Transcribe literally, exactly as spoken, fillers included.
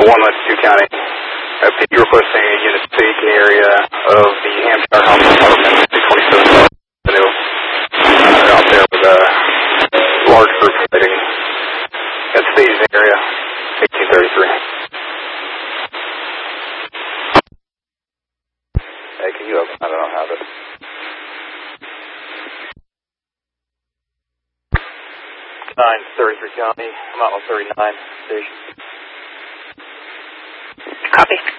one one two County. Uh, P requesting a unit speak in the area of the Hampshire Hospital Department, two twenty-seven Avenue. Uh, they're out there with a large group heading at the staging area, eighteen thirty-three. Hey, can you open? I don't have it. nine thirty-three County, I'm out on thirty-nine station. Copy.